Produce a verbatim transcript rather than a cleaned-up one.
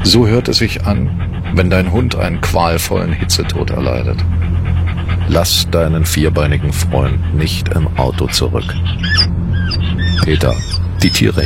So hört es sich an, wenn dein Hund einen qualvollen Hitzetod erleidet. Lass deinen vierbeinigen Freund nicht im Auto zurück. Peter, die Tierrechte.